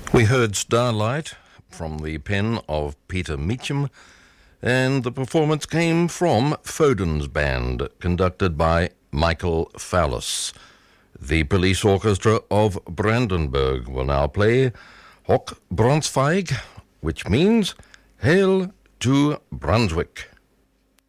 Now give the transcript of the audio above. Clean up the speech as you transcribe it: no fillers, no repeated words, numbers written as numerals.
We heard Starlight from the pen of Peter Meacham, and the performance came from Foden's band, conducted by Michael Fallis. The Police Orchestra of Brandenburg will now play Hoch Braunschweig, which means Hail to Brunswick.